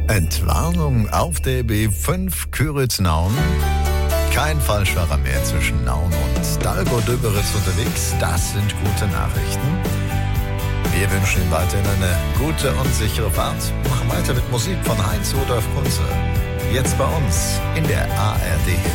Entwarnung auf der B5 Küritz-Nauen. Kein Falschfahrer mehr zwischen Nauen und Dalgo-Döberitz unterwegs. Das sind gute Nachrichten. Wir wünschen Ihnen weiterhin eine gute und sichere Fahrt. Machen weiter mit Musik von Heinz Rudolf Kunze. Jetzt bei uns in der ARD.